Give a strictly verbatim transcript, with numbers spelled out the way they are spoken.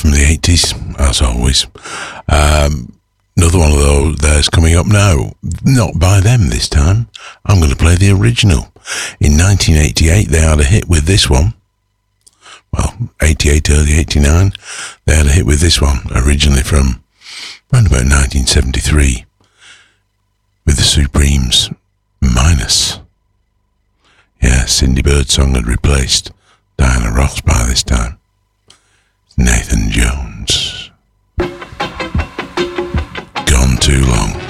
from the eighties, as always. Um, another one of those there's coming up now. Not by them this time. I'm going to play the original. In nineteen eighty-eight, they had a hit with this one. Well, eighty-eight, early eighty-nine, they had a hit with this one, originally from around about nineteen seventy-three, with the Supremes, Minus. Yeah, Cindy Birdsong had replaced Diana Ross by this time. Nathan Jones. Gone too long.